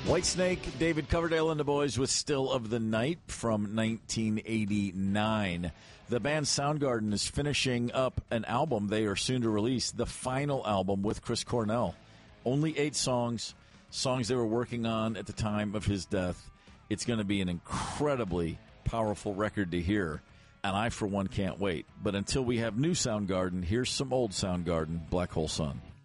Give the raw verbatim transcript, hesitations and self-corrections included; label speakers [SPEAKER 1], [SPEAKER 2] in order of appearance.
[SPEAKER 1] Whitesnake, David Coverdale and the Boys with Still of the Night from nineteen eighty-nine. The band Soundgarden is finishing up an album they are soon to release, the final album with Chris Cornell. Only eight songs, songs they were working on at the time of his death. It's going to be an incredibly powerful record to hear, and I, for one, can't wait. But until we have new Soundgarden, here's some old Soundgarden, Black Hole Sun.